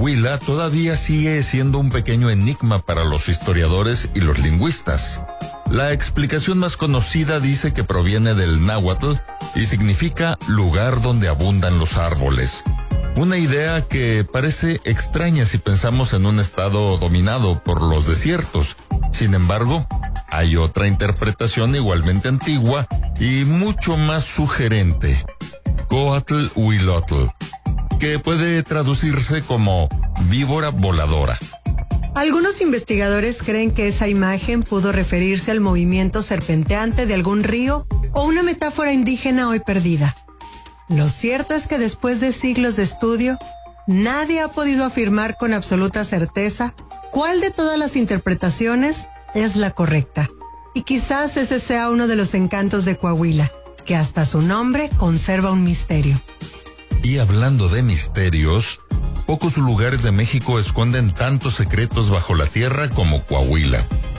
Coahuila todavía sigue siendo un pequeño enigma para los historiadores y los lingüistas. La explicación más conocida dice que proviene del náhuatl y significa lugar donde abundan los árboles. Una idea que parece extraña si pensamos en un estado dominado por los desiertos. Sin embargo, hay otra interpretación igualmente antigua y mucho más sugerente, Coatl-Huilotl, que puede traducirse como víbora voladora. Algunos investigadores creen que esa imagen pudo referirse al movimiento serpenteante de algún río o una metáfora indígena hoy perdida. Lo cierto es que después de siglos de estudio, nadie ha podido afirmar con absoluta certeza cuál de todas las interpretaciones es la correcta. Y quizás ese sea uno de los encantos de Coahuila, que hasta su nombre conserva un misterio. Y hablando de misterios, pocos lugares de México esconden tantos secretos bajo la tierra como Coahuila.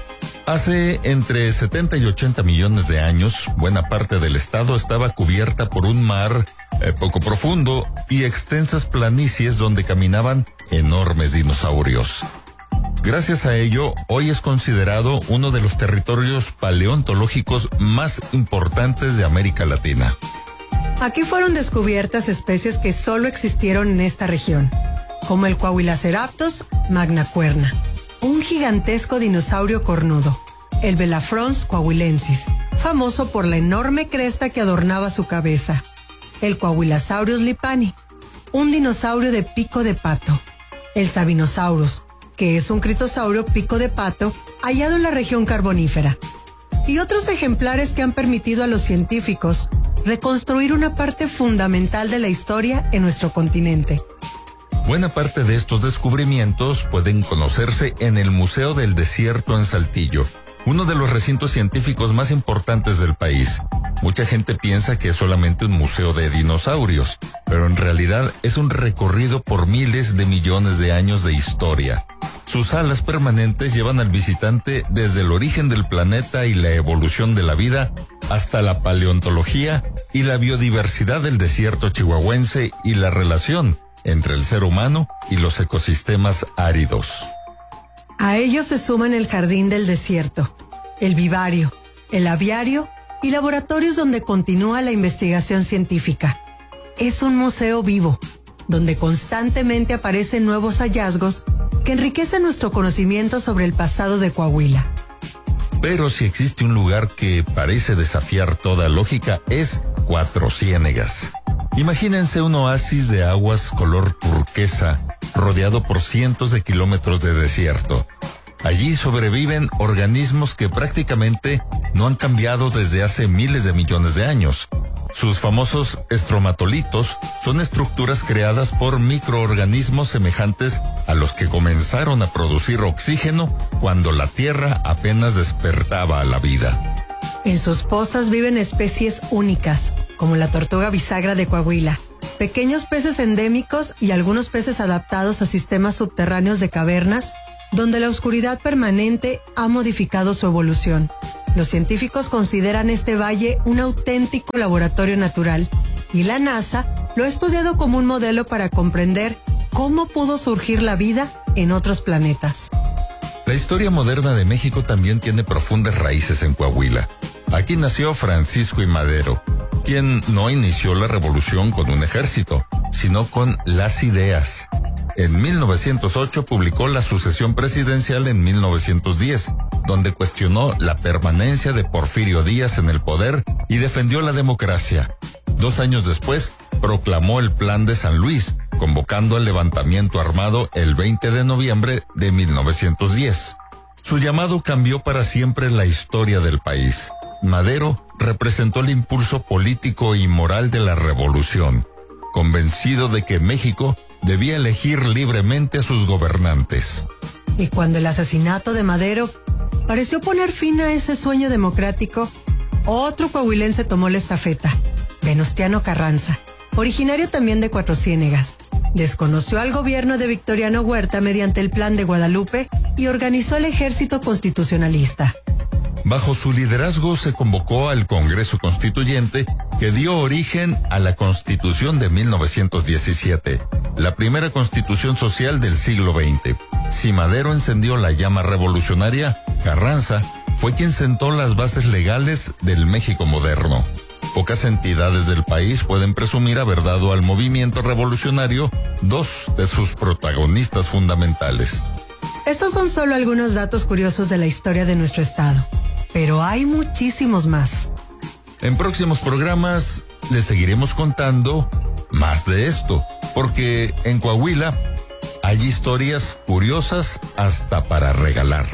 Hace entre 70 y 80 millones de años, buena parte del estado estaba cubierta por un mar poco profundo y extensas planicies donde caminaban enormes dinosaurios. Gracias a ello, hoy es considerado uno de los territorios paleontológicos más importantes de América Latina. Aquí fueron descubiertas especies que solo existieron en esta región, como el Coahuilaceraptos magnacuerna, un gigantesco dinosaurio cornudo, el Belafrons coahuilensis, famoso por la enorme cresta que adornaba su cabeza, el Coahuilasaurus lipani, un dinosaurio de pico de pato, el Sabinosaurus, que es un critosaurio pico de pato hallado en la región carbonífera, y otros ejemplares que han permitido a los científicos reconstruir una parte fundamental de la historia en nuestro continente. Buena parte de estos descubrimientos pueden conocerse en el Museo del Desierto en Saltillo, uno de los recintos científicos más importantes del país. Mucha gente piensa que es solamente un museo de dinosaurios, pero en realidad es un recorrido por miles de millones de años de historia. Sus salas permanentes llevan al visitante desde el origen del planeta y la evolución de la vida hasta la paleontología y la biodiversidad del desierto chihuahuense y la relación entre el ser humano y los ecosistemas áridos. A ellos se suman el Jardín del Desierto, el vivario, el aviario y laboratorios donde continúa la investigación científica. Es un museo vivo, donde constantemente aparecen nuevos hallazgos que enriquecen nuestro conocimiento sobre el pasado de Coahuila. Pero si existe un lugar que parece desafiar toda lógica, es Cuatro Ciénegas. Imagínense un oasis de aguas color turquesa, rodeado por cientos de kilómetros de desierto. Allí sobreviven organismos que prácticamente no han cambiado desde hace miles de millones de años. Sus famosos estromatolitos son estructuras creadas por microorganismos semejantes a los que comenzaron a producir oxígeno cuando la Tierra apenas despertaba a la vida. En sus pozas viven especies únicas, como la tortuga bisagra de Coahuila, pequeños peces endémicos y algunos peces adaptados a sistemas subterráneos de cavernas, donde la oscuridad permanente ha modificado su evolución. Los científicos consideran este valle un auténtico laboratorio natural, y la NASA lo ha estudiado como un modelo para comprender cómo pudo surgir la vida en otros planetas. La historia moderna de México también tiene profundas raíces en Coahuila. Aquí nació Francisco I. Madero, quien no inició la revolución con un ejército, sino con las ideas. En 1908 publicó La Sucesión Presidencial en 1910, donde cuestionó la permanencia de Porfirio Díaz en el poder y defendió la democracia. 2 años después, proclamó el Plan de San Luis, convocando al levantamiento armado el 20 de noviembre de 1910. Su llamado cambió para siempre la historia del país. Madero representó el impulso político y moral de la revolución, convencido de que México debía elegir libremente a sus gobernantes. Y cuando el asesinato de Madero pareció poner fin a ese sueño democrático, otro coahuilense tomó la estafeta, Venustiano Carranza, originario también de Cuatro Ciénegas. Desconoció al gobierno de Victoriano Huerta mediante el Plan de Guadalupe y organizó el ejército constitucionalista. Bajo su liderazgo se convocó al Congreso Constituyente que dio origen a la Constitución de 1917, la primera constitución social del siglo XX. Si Madero encendió la llama revolucionaria, Carranza fue quien sentó las bases legales del México moderno. Pocas entidades del país pueden presumir haber dado al movimiento revolucionario dos de sus protagonistas fundamentales. Estos son solo algunos datos curiosos de la historia de nuestro estado, pero hay muchísimos más. En próximos programas les seguiremos contando más de esto, porque en Coahuila hay historias curiosas hasta para regalar.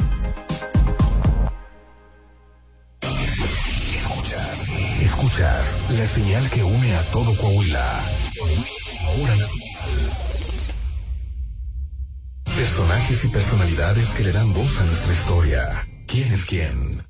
Escuchas la señal que une a todo Coahuila. Ahora nacional. Personajes y personalidades que le dan voz a nuestra historia. ¿Quién es quién?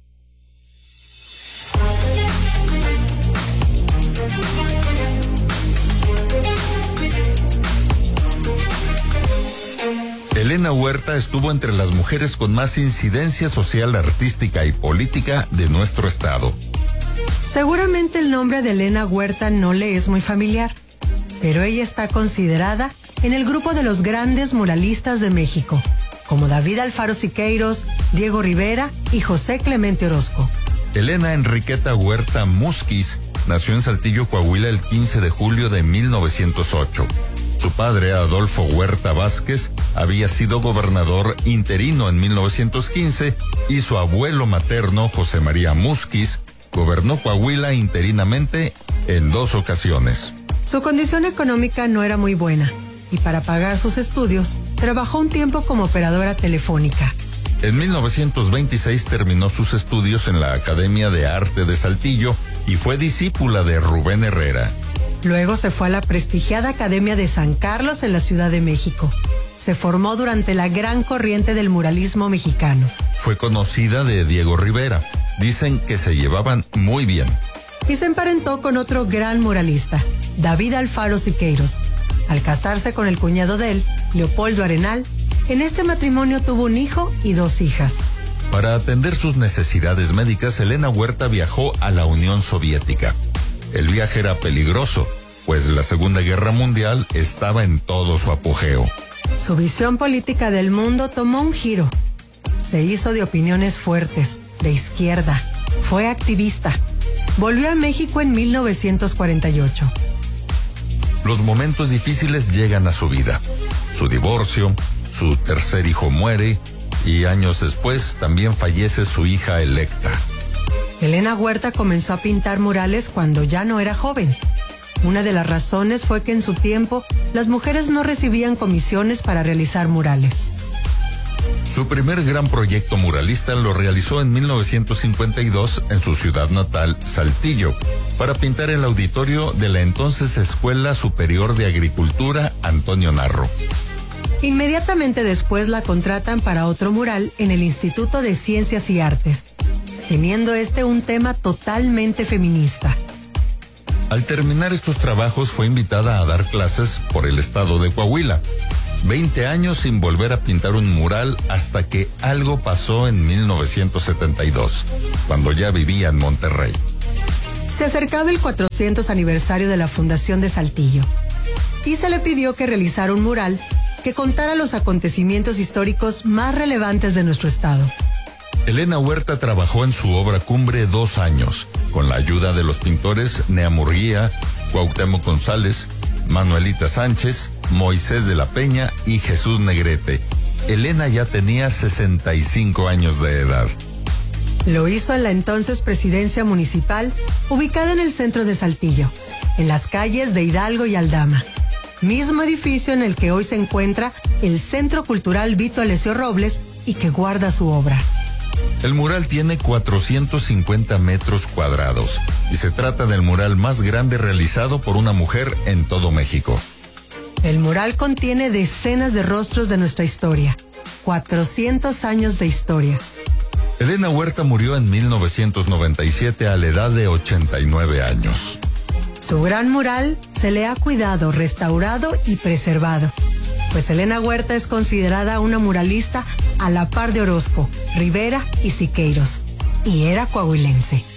Elena Huerta estuvo entre las mujeres con más incidencia social, artística y política de nuestro estado. Seguramente el nombre de Elena Huerta no le es muy familiar, pero ella está considerada en el grupo de los grandes muralistas de México, como David Alfaro Siqueiros, Diego Rivera y José Clemente Orozco. Elena Enriqueta Huerta Musquiz nació en Saltillo, Coahuila, el 15 de julio de 1908. Su padre, Adolfo Huerta Vázquez, había sido gobernador interino en 1915 y su abuelo materno, José María Musquiz, gobernó Coahuila interinamente en 2 ocasiones. Su condición económica no era muy buena y para pagar sus estudios trabajó un tiempo como operadora telefónica. En 1926 terminó sus estudios en la Academia de Arte de Saltillo y fue discípula de Rubén Herrera. Luego se fue a la prestigiada Academia de San Carlos en la Ciudad de México. Se formó durante la gran corriente del muralismo mexicano. Fue conocida de Diego Rivera. Dicen que se llevaban muy bien. Y se emparentó con otro gran muralista, David Alfaro Siqueiros. Al casarse con el cuñado de él, Leopoldo Arenal, en este matrimonio tuvo un hijo y 2 hijas. Para atender sus necesidades médicas, Elena Huerta viajó a la Unión Soviética. El viaje era peligroso, pues la Segunda Guerra Mundial estaba en todo su apogeo. Su visión política del mundo tomó un giro. Se hizo de opiniones fuertes, de izquierda. Fue activista. Volvió a México en 1948. Los momentos difíciles llegan a su vida. Su divorcio, su tercer hijo muere y años después también fallece su hija Electa. Elena Huerta comenzó a pintar murales cuando ya no era joven. Una de las razones fue que en su tiempo las mujeres no recibían comisiones para realizar murales. Su primer gran proyecto muralista lo realizó en 1952 en su ciudad natal, Saltillo, para pintar el auditorio de la entonces Escuela Superior de Agricultura Antonio Narro. Inmediatamente después la contratan para otro mural en el Instituto de Ciencias y Artes, teniendo un tema totalmente feminista. Al terminar estos trabajos fue invitada a dar clases por el estado de Coahuila. 20 años sin volver a pintar un mural hasta que algo pasó en 1972, cuando ya vivía en Monterrey. Se acercaba el 400 aniversario de la Fundación de Saltillo y se le pidió que realizara un mural que contara los acontecimientos históricos más relevantes de nuestro estado. Elena Huerta trabajó en su obra cumbre 2 años, con la ayuda de los pintores Nea Murguía, Cuauhtémoc González, Manuelita Sánchez, Moisés de la Peña y Jesús Negrete. Elena ya tenía 65 años de edad. Lo hizo en la entonces presidencia municipal, ubicada en el centro de Saltillo, en las calles de Hidalgo y Aldama, mismo edificio en el que hoy se encuentra el Centro Cultural Vito Alessio Robles y que guarda su obra. El mural tiene 450 metros cuadrados y se trata del mural más grande realizado por una mujer en todo México. El mural contiene decenas de rostros de nuestra historia, 400 años de historia. Elena Huerta murió en 1997 a la edad de 89 años. Su gran mural se le ha cuidado, restaurado y preservado, pues Elena Huerta es considerada una muralista a la par de Orozco, Rivera y Siqueiros, y era coahuilense.